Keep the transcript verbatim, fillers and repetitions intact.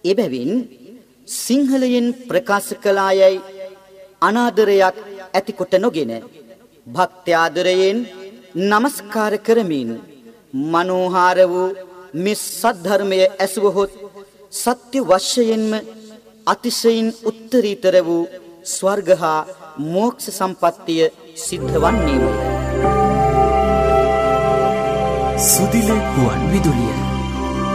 එබැවින් සිංහලයෙන් ප්‍රකාශ කළායයි අනාදරයක් ඇතිකොට නොගෙන භක්ත්‍යාදරයෙන් නමස්කාර කරමින් මනෝහාර වූ මේ සද්ධර්මය ඇසුවහොත් සත්‍ය වශයෙන්ම අතිශයින් උත්තරීතර වූ ස්වර්ග හා මෝක්ෂ සම්පත්තිය සිද්ධ වන්නේමය. සුදිල ගුවන් විදුලිය